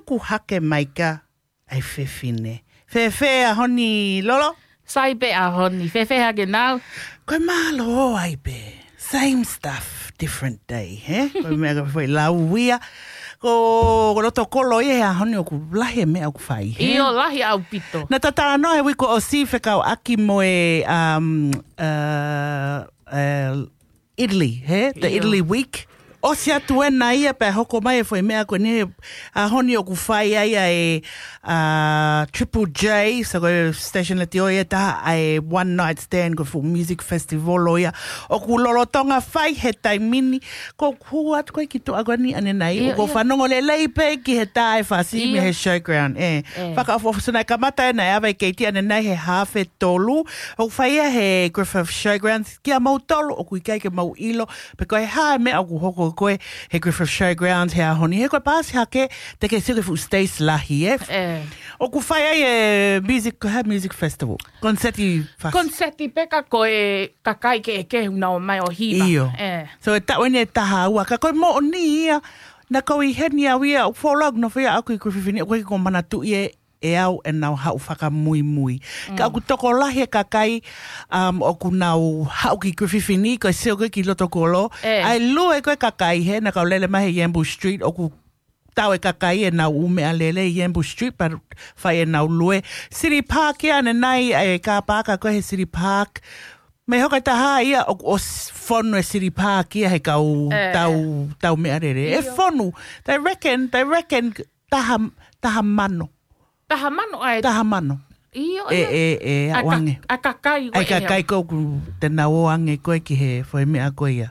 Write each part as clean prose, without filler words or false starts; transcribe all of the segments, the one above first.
ku hake maika ai whewhine. Whewhe a honi lolo? Sai be a honi, whewhe hake nau. Koe malo ai be. Same stuff, different day, he? Koe mea ka whai lau wia. Ko roto kolo e a honi o ku lahi mea ku whai, he? Io lahi au pito. Na tatara noe wiko o si whekau aki moe Italy, he? The Io. Italy week. O si atu e na ia pe hoko mai e whai mea koe ne a honi o ku whai ai e Triple J, so koe station leti o ia taha ai one night stand ko fu music festival o ia. O ku lolotonga whai he tai mini, ko ku atu koe ki tu agani ane nai, o ko whanongo le leipe ki he tae whasi me he showground, Whaka awhosuna kamata e nai awe keiti ane nai he hawhe tolu, o whai he Griffith Showgrounds, kia mau tolu, o kui keike mau ilo, pe koe hae mea o ku hoko koe he Griffith Showgrounds he ahoni. He koe pāsi hake te ke sire fu Stace lahi, O ku whai ai e music festival. Concerti fast. Concerti peka koe kakai ke ke huna o mai o hiva. Iyo. So e taoine e taha ua. Ka koe mo o ni ia. Na koe i heni au ia. O wholag no whea aku i Griffith. O koe ko mana tu i e au e nau hau whaka mui mui. Ka aku toko lahi e kakai o ku nau hau ki Griffithini, koe seo koe ki loto kolo. Ai lue koe kakai he, na kau lele mahe Yambu Street, o ku tau e kakai e nau ume a lele Yambu Street, par whai e nau lue. City Park ia, ne nai e ka pāka koe he City Park. Me hoka taha ia o whonu e City Park ia he kau tau mea rere. E whonu, they reckon, taha mano. Taha mano ai. Taha mano. Iyo. A wange. A kakai koe. Ai kakai koe ku te nao ange koe ki he whai mea koe ia.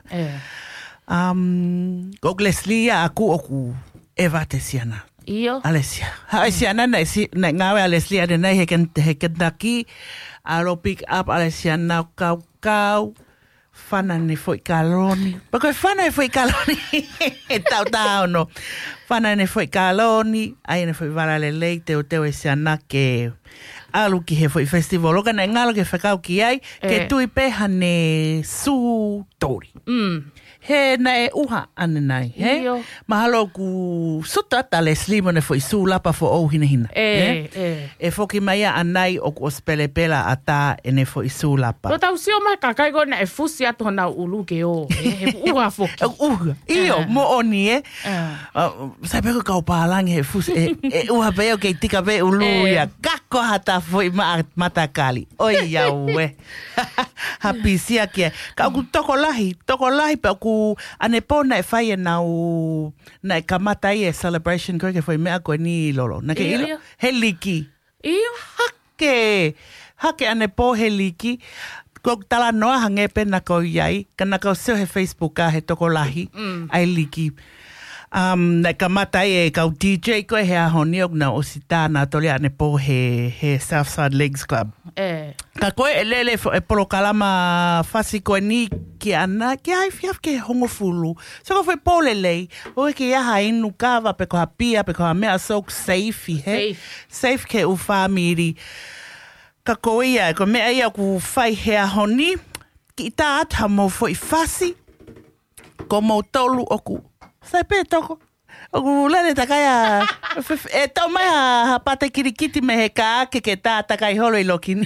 O Leslie aku o ku Eva te siana. Iyo. Alesia. Hai siana na ngawe a Leslie ade nei he Kentucky. Aro pick up Alesia na kau. Whana ne foi kaloni. Pa koe whana ne foi kaloni. E tau no. Whana ne foi kaloni. Ai ne foi varale leite o teo e siana ke alu ki he foi festival. Oka na ngalo ke whakau ki ai. Ke tui peha ne su tori. He na e uha ane nai. He? Mahalo ku suta ta Leslie mo ne foi su lapa fo o hina hina. E foki mai a anai o ku ospele pela a ta e ne foi su lapa. Ko tau sio mai kakai ko na e fusi atu hana ulu ke o. He uha foki. Uha. Iyo, mo oni sai peko kau pālangi he fusi. E uha peo kei tika pe ulu ia. Kako hata foi matakali. Oi au we. Hapisia kia. Ka ku toko lahi pe ku ane pona e whai e nau na e kamata i e celebration koe ke whai mea koe ni lolo. Na ke ilo? He liki. Iyo. Hake ane po he liki. Ko tala noa hange pe na kau iai. Ka na kau seo he Facebook a he toko lahi. Ai liki. Na kamata e kau DJ koe he ahoni o na o si tāna tole ane po he Southside Legs Club. Ka koe e lele e polo kalama whasi koe ni ki ana, ki ai fiaf ke hongo fulu. So ko foi pole lei, o ke iaha inu kawa pe koha pia, pe koha mea sok safe, he? Safe ke u whamiri. Ka koe ia, ko mea ia ku whai he ahoni, ki tā ata mo foi whasi, ko mo tolu oku. Sai pe toko. O lele takaya e tau mai ha pate kirikiti me he ka ke tā takai holo I lokini.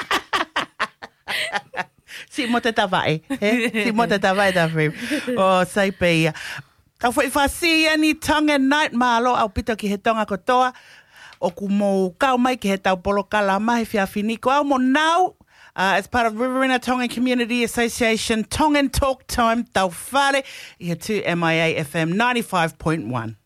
Si mo te tawai. Si mo te tawai da frame. O sai pe ia. Tau foi whasi ani tongue and night malo au pito ki he tonga kotoa. O ku mo kau mai ki he tau polo kalama he whiawhiniko. Au mo nau. As part of Riverina Tongan Community Association, Tongan Talk Time, Tau Whare, i he 2 MIA FM 95.1.